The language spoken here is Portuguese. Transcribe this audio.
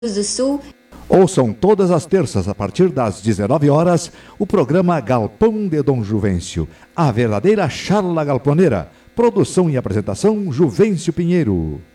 do Sul. Ouçam todas as terças, a partir das 19 horas, o programa Galpão de Dom Juvencio, a verdadeira charla galponeira. Produção e apresentação, Juvencio Pinheiro.